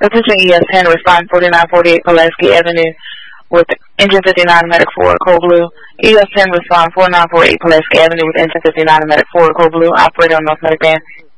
Attention ES10, respond 4948 Pulaski Avenue with engine 59 medic 4 code blue. ES10, respond 4948 Pulaski Avenue with engine 59 medic 4 code blue. Operator on North Medic Band.